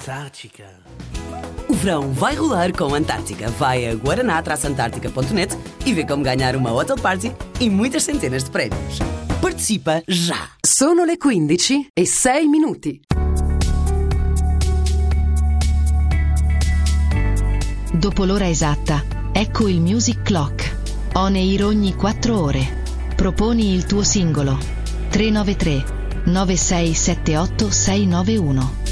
Antártica. O verão vai rolar com a Antártica. Vai a guaraná-antártica.net e vê como ganhar uma hotel party e muitas centenas de prémios. Participa já! Sono le 15:06. Dopo l'ora esatta, ecco il Music Clock. On air ogni 4 ore. Proponi il tuo singolo. 393 9678 691.